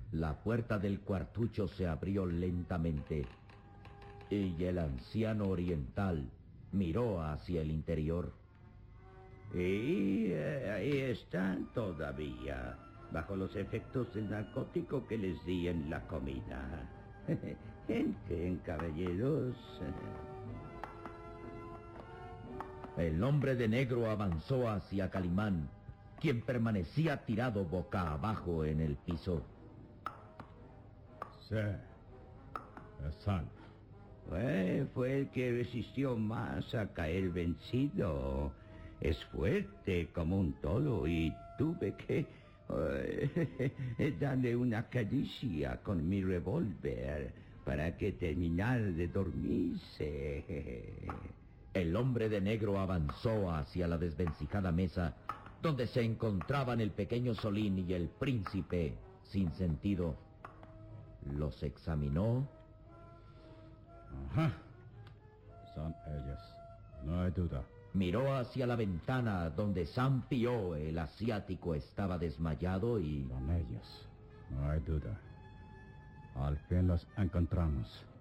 La puerta del cuartucho se abrió lentamente y el anciano oriental miró hacia el interior. Y ahí están todavía, bajo los efectos del narcótico que les di en la comida. Entren, caballeros. El hombre de negro avanzó hacia Calimán, quien permanecía tirado boca abajo en el piso. Sí, es sano. Fue el que resistió más a caer vencido. Es fuerte como un toro y tuve que darle una caricia con mi revólver para que terminara de dormirse. El hombre de negro avanzó hacia la desvencijada mesa, donde se encontraban el pequeño Solín y el príncipe sin sentido. Los examinó. Ajá. Son ellos. No hay duda. Miró hacia la ventana donde San Pío, el asiático, estaba desmayado y... Son ellos. No hay duda. Al fin los encontramos.